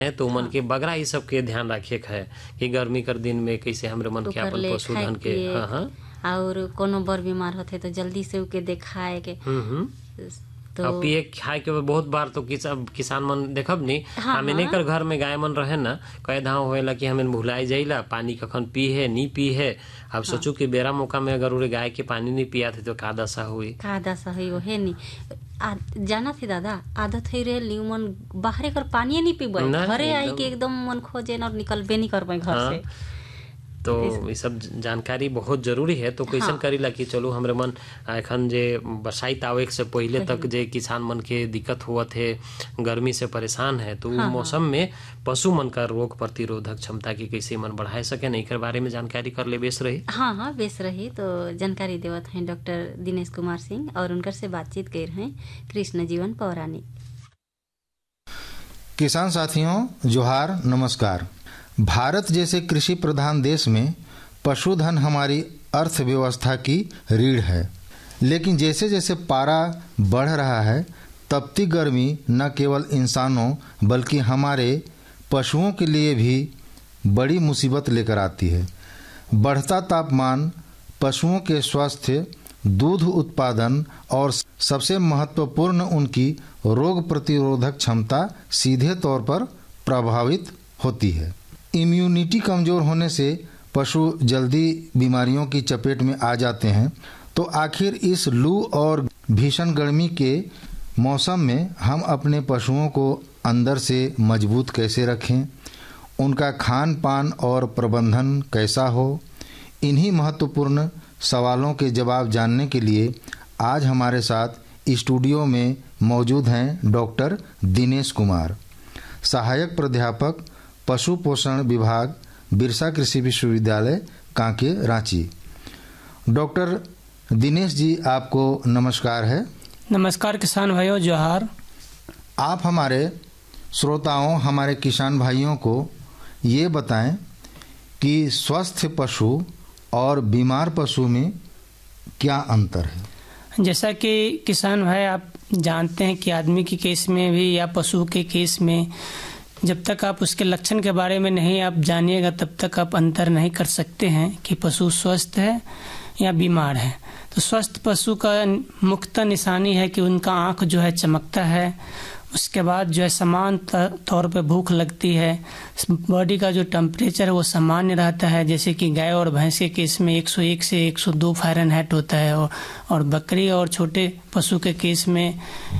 है तो मन के बगरा ये सब के ध्यान रखे के है कि गर्मी कर दिन में कैसे हमरे मन के अपन पशुधन के और कोनो बर बीमार होते तो जल्दी से उके देखाए के तो पिए खाए के बहुत बार तो किसान मन देखब नी हमें कर घर में गाय मन रहे ना कई धाव होएला कि हमें भुलाई जाइला पानी कखन पी है नी पी है। अब सोचू कि बेरा मौका में अगर उरे गाय के पानी नहीं पिया थे तो का दशा हुई ओहे नी जाना थी दादा आदत है रे मन बाहरे कर पानी नहीं पीबे घरे आई के एकदम मन खोजे और निकलबे नहीं कर पाए घर से। तो ये सब जानकारी बहुत जरूरी है। तो कैसन करीला कि चलो हमरे मन एखन जे बरसाइत आवे से पहले तक जे किसान मन के दिक्कत हुआ थे गर्मी से परेशान है तो मौसम में पशु मन का रोग प्रतिरोधक क्षमता की कैसे मन बढ़ाए सके नहीं के बारे में जानकारी कर ले बेस रही। हाँ बेस रही। तो जानकारी देवत हैं डॉक्टर दिनेश कुमार सिंह और उनकर से बातचीत कर रहे हैं कृष्ण जीवन पौराणिक। किसान साथियों जोहार नमस्कार। भारत जैसे कृषि प्रधान देश में पशुधन हमारी अर्थव्यवस्था की रीढ़ है, लेकिन जैसे जैसे पारा बढ़ रहा है तपती गर्मी न केवल इंसानों बल्कि हमारे पशुओं के लिए भी बड़ी मुसीबत लेकर आती है। बढ़ता तापमान पशुओं के स्वास्थ्य, दूध उत्पादन और सबसे महत्वपूर्ण उनकी रोग प्रतिरोधक क्षमता सीधे तौर पर प्रभावित होती है। इम्यूनिटी कमजोर होने से पशु जल्दी बीमारियों की चपेट में आ जाते हैं। तो आखिर इस लू और भीषण गर्मी के मौसम में हम अपने पशुओं को अंदर से मजबूत कैसे रखें, उनका खान पान और प्रबंधन कैसा हो, इन्हीं महत्वपूर्ण सवालों के जवाब जानने के लिए आज हमारे साथ स्टूडियो में मौजूद हैं डॉक्टर दिनेश कुमार, सहायक प्राध्यापक पशु पोषण विभाग, बिरसा कृषि विश्वविद्यालय कांके, रांची। डॉक्टर दिनेश जी आपको नमस्कार है। नमस्कार किसान भाइयों, जोहार। आप हमारे श्रोताओं, हमारे किसान भाइयों को ये बताएं कि स्वस्थ पशु और बीमार पशु में क्या अंतर है। जैसा कि किसान भाई आप जानते हैं कि आदमी के केस में भी या पशु के केस में जब तक आप उसके लक्षण के बारे में नहीं आप जानिएगा तब तक आप अंतर नहीं कर सकते हैं कि पशु स्वस्थ है या बीमार है। तो स्वस्थ पशु का मुख्य निशानी है कि उनका आँख जो है चमकता है, उसके बाद जो है समान तौर पे भूख लगती है, बॉडी का जो टेम्परेचर है वो सामान्य रहता है। जैसे कि गाय और भैंस के केस में 101 से 102 फ़ारेनहाइट होता है और बकरी और छोटे पशु के केस में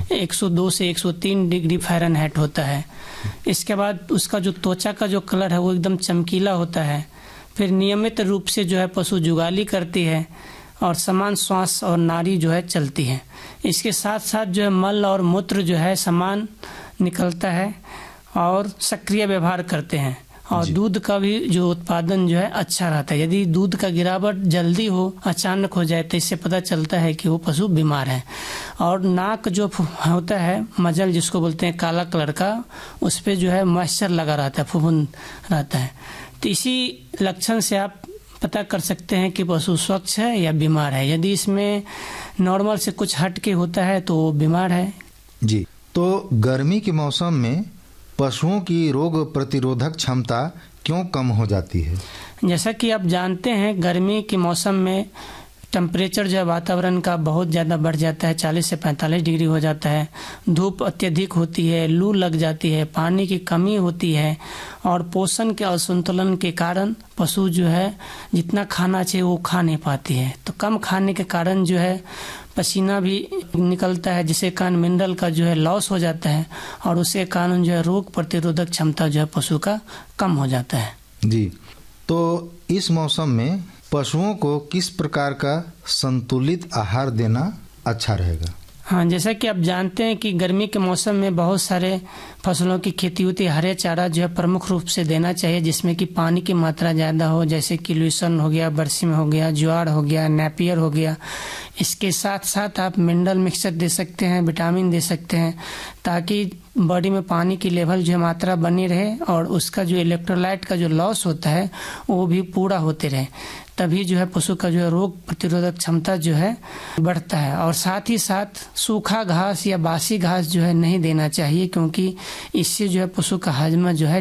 102 से 103 डिग्री फ़ारेनहाइट होता है। इसके बाद उसका जो त्वचा का जो कलर है वो एकदम चमकीला होता है। फिर नियमित रूप से जो है पशु जुगाली करती है और समान श्वास और नाड़ी जो है चलती है। इसके साथ साथ जो है मल और मूत्र जो है समान निकलता है और सक्रिय व्यवहार करते हैं और दूध का भी जो उत्पादन जो है अच्छा रहता है। यदि दूध का गिरावट जल्दी हो, अचानक हो जाए तो इससे पता चलता है कि वो पशु बीमार है। और नाक जो होता है मजल जिसको बोलते हैं काला कलर का, उस पर जो है मॉइस्चर लगा रहता है, फफूंद रहता है। तो इसी लक्षण से आप पता कर सकते हैं कि पशु स्वच्छ है या बीमार है। यदि इसमें नॉर्मल से कुछ हट के होता है तो वो बीमार है। जी, तो गर्मी के मौसम में पशुओं की रोग प्रतिरोधक क्षमता क्यों कम हो जाती है। जैसा कि आप जानते हैं गर्मी के मौसम में टेम्परेचर जो है वातावरण का बहुत ज़्यादा बढ़ जाता है, 40 से 45 डिग्री हो जाता है। धूप अत्यधिक होती है, लू लग जाती है, पानी की कमी होती है और पोषण के असंतुलन के कारण पशु जो है जितना खाना चाहिए वो खा नहीं पाती है। तो कम खाने के कारण जो है पसीना भी निकलता है, जिसके कारण मिनरल का जो है लॉस हो जाता है और उसके कारण जो है रोग प्रतिरोधक क्षमता जो है पशु का कम हो जाता है। जी, तो इस मौसम में पशुओं को किस प्रकार का संतुलित आहार देना अच्छा रहेगा। हाँ, जैसा कि आप जानते हैं कि गर्मी के मौसम में बहुत सारे फसलों की खेती होती है। हरे चारा जो है प्रमुख रूप से देना चाहिए जिसमें कि पानी की मात्रा ज़्यादा हो, जैसे कि लूसन हो गया, बरसीम हो गया, ज्वार हो गया, नेपियर हो गया। इसके साथ साथ आप मिनरल मिक्सचर दे सकते हैं, विटामिन दे सकते हैं ताकि बॉडी में पानी की लेवल जो है मात्रा बनी रहे और उसका जो इलेक्ट्रोलाइट का जो लॉस होता है वो भी पूरा होते रहे, तभी जो है पशु का जो है रोग प्रतिरोधक क्षमता जो है बढ़ता है। और साथ ही साथ सूखा घास या बासी घास जो है नहीं देना चाहिए, क्योंकि इससे जो है पशु का हजमा जो है